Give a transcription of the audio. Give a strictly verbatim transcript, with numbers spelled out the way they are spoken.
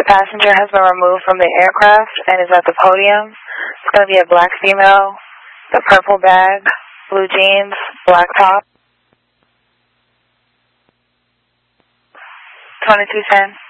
The passenger has been removed from the aircraft and is at the podium. It's going to be a black female, the purple bag, blue jeans, black top. twenty-two ten.